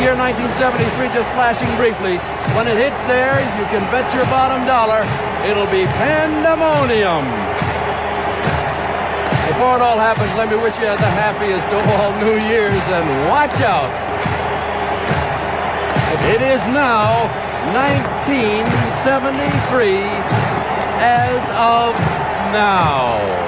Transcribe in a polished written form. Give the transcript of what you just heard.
year 1973 just flashing briefly. When it hits there, you can bet your bottom dollar it'll be pandemonium. Before it all happens, let me wish you the happiest of all New Year's, and watch out. It is now 1973 as of now.